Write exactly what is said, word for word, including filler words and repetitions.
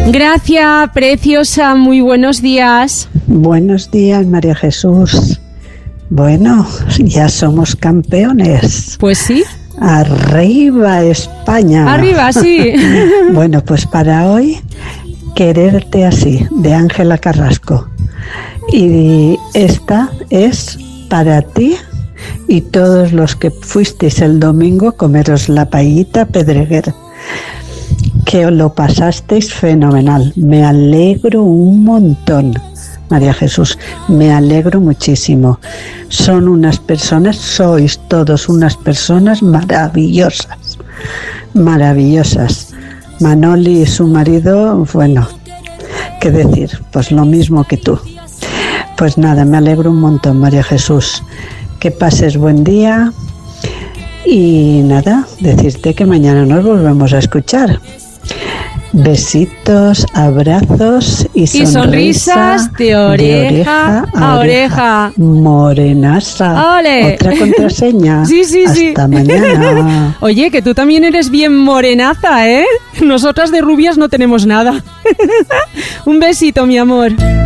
Gracias, preciosa, muy buenos días. Buenos días, María Jesús. Bueno, ya somos campeones. Pues sí. Arriba España. Arriba, sí. Bueno, pues para hoy, Quererte así, de Ángela Carrasco. Y esta es para ti y todos los que fuisteis el domingo a comeros la paellita Pedreguer. Que os lo pasasteis fenomenal. Me alegro un montón, María Jesús. Me alegro muchísimo. Son unas personas, sois todos unas personas maravillosas. Maravillosas. Manoli y su marido, bueno, qué decir, pues lo mismo que tú. Pues nada, me alegro un montón, María Jesús. Que pases buen día. Y nada, decirte que mañana nos volvemos a escuchar. Besitos, abrazos y, y sonrisas de oreja, de oreja a oreja. Morenaza. ¡Ole! Otra contraseña. Sí, sí, Hasta sí. mañana. Oye, que tú también eres bien morenaza, ¿eh? Nosotras de rubias no tenemos nada. Un besito, mi amor.